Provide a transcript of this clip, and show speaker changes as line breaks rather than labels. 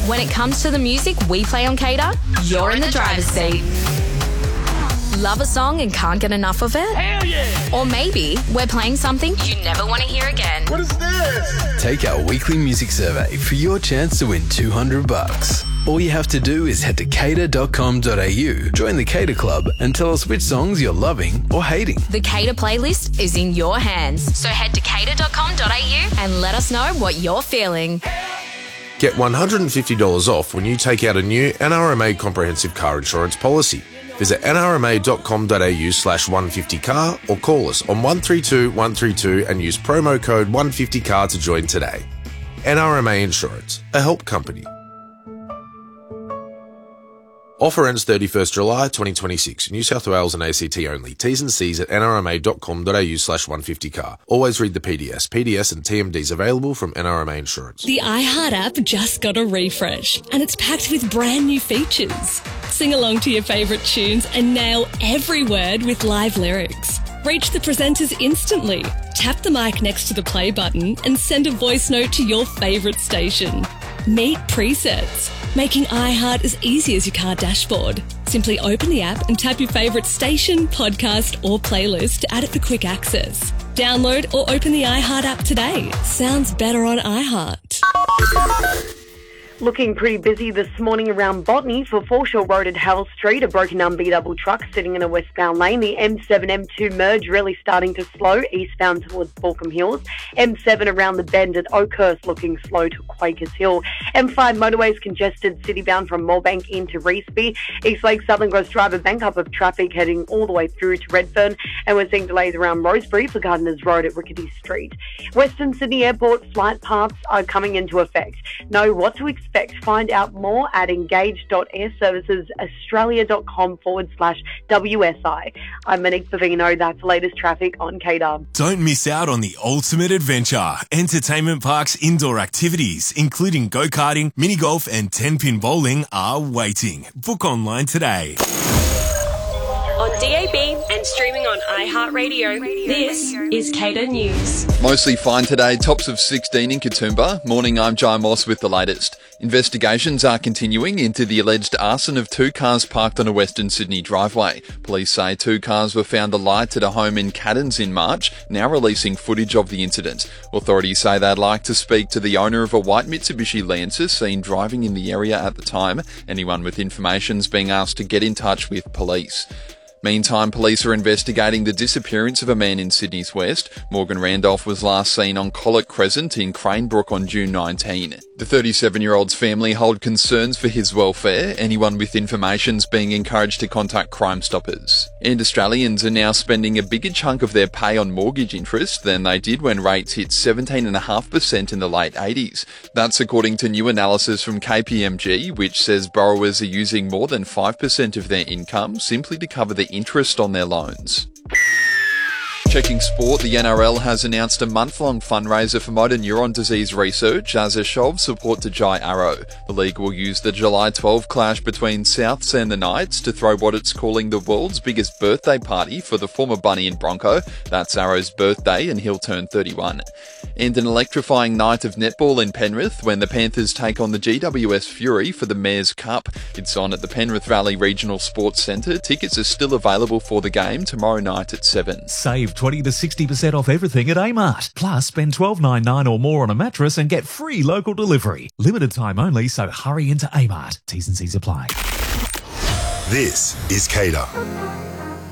When it comes to the music we play on Cater, you're in the driver's seat. Love a song and can't get enough of it?
Hell yeah!
Or maybe we're playing something you never want to hear again.
What is this?
Take our weekly music survey for your chance to win $200. All you have to do is head to cater.com.au, join the Cater Club, and tell us which songs you're loving or hating.
The Cater playlist is in your hands. So head to cater.com.au and let us know what you're feeling.
Get $150 off when you take out a new NRMA comprehensive car insurance policy. Visit nrma.com.au/150car or call us on 132 132 and use promo code 150car to join today. NRMA Insurance, a help company. Offer ends 31st July 2026. New South Wales and ACT only. T's and C's at nrma.com.au/150car. Always read the PDS. PDS and TMDs available from NRMA Insurance.
The iHeart app just got a refresh and it's packed with brand new features. Sing along to your favourite tunes and nail every word with live lyrics. Reach the presenters instantly. Tap the mic next to the play button and send a voice note to your favourite station. Meet presets, making iHeart as easy as your car dashboard. Simply open the app and tap your favourite station, podcast or playlist to add it for quick access. Download or open the iHeart app today. Sounds better on iHeart.
Looking pretty busy this morning around Botany for Foreshore Road at Howell Street. A broken unbeatable truck sitting in a westbound lane. The M7-M2 merge really starting to slow eastbound towards Balcombe Hills. M7 around the bend at Oakhurst looking slow to Quakers Hill. M5 motorways congested citybound from Moorebank into Revesby. Eastlake Southern Cross Drive, a bank up of traffic heading all the way through to Redfern. And we're seeing delays around Rosebery for Gardeners Road at Rickety Street. Western Sydney Airport flight paths are coming into effect. Know what to expect. Find out more at engage.airservicesaustralia.com/WSI. I'm Monique Bavino. That's the latest traffic on Cater.
Don't miss out on the ultimate adventure. Entertainment Park's indoor activities, including go-karting, mini-golf and 10-pin bowling are waiting. Book online today.
On DAB and streaming on iHeartRadio, this is Cater News.
Mostly fine today, tops of 16 in Katoomba. Morning, I'm Jai Moss with the latest. Investigations are continuing into the alleged arson of two cars parked on a Western Sydney driveway. Police say two cars were found alight at a home in Caddons in March, now releasing footage of the incident. Authorities say they'd like to speak to the owner of a white Mitsubishi Lancer seen driving in the area at the time. Anyone with information's being asked to get in touch with police. Meantime, police are investigating the disappearance of a man in Sydney's West. Morgan Randolph was last seen on Collett Crescent in Cranebrook on June 19. The 37-year-old's family hold concerns for his welfare. Anyone with information's being encouraged to contact Crime Stoppers. And Australians are now spending a bigger chunk of their pay on mortgage interest than they did when rates hit 17.5% in the late 80s. That's according to new analysis from KPMG, which says borrowers are using more than 5% of their income simply to cover the interest on their loans. Checking sport, the NRL has announced a month-long fundraiser for motor neuron disease research as a show of support to Jai Arrow. The league will use the July 12 clash between Souths and the Knights to throw what it's calling the world's biggest birthday party for the former Bunny and Bronco. That's Arrow's birthday and he'll turn 31. And an electrifying night of netball in Penrith when the Panthers take on the GWS Fury for the Mayor's Cup. It's on at the Penrith Valley Regional Sports Centre. Tickets are still available for the game tomorrow night at 7.
Save 20 to 60% off everything at Amart. Plus, spend $12.99 or more on a mattress and get free local delivery. Limited time only, so hurry into Amart. T's and C's apply.
This is Cater.